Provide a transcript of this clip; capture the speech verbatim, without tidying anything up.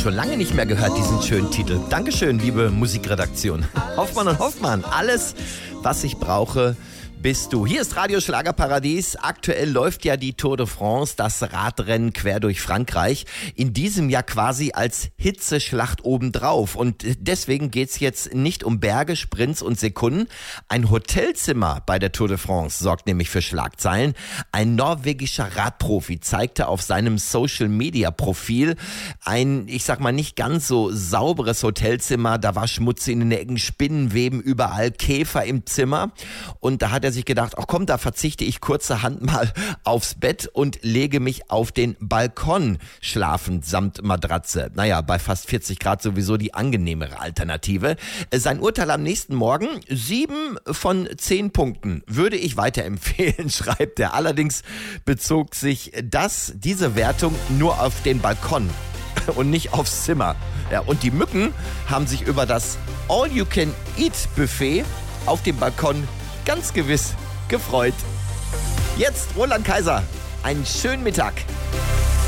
schon lange nicht mehr gehört, diesen schönen Titel. Dankeschön, liebe Musikredaktion. Hoffmann und Hoffmann, alles, was ich brauche, bist du. Hier ist Radio Schlagerparadies. Aktuell läuft ja die Tour de France, das Radrennen quer durch Frankreich. In diesem Jahr quasi als Hitzeschlacht obendrauf. Und deswegen geht's jetzt nicht um Berge, Sprints und Sekunden. Ein Hotelzimmer bei der Tour de France sorgt nämlich für Schlagzeilen. Ein norwegischer Radprofi zeigte auf seinem Social-Media-Profil ein, ich sag mal, nicht ganz so sauberes Hotelzimmer. Da war Schmutz in den Ecken, Spinnenweben überall, Käfer im Zimmer. Und da hat er sich gedacht, ach komm, da verzichte ich kurzerhand mal aufs Bett und lege mich auf den Balkon schlafend samt Matratze. Naja, bei fast vierzig Grad sowieso die angenehmere Alternative. Sein Urteil am nächsten Morgen, sieben von zehn Punkten würde ich weiterempfehlen, schreibt er. Allerdings bezog sich das, diese Wertung nur auf den Balkon und nicht aufs Zimmer. Ja, und die Mücken haben sich über das All-You-Can-Eat-Buffet auf dem Balkon ganz gewiss gefreut. Jetzt Roland Kaiser. Einen schönen Mittag.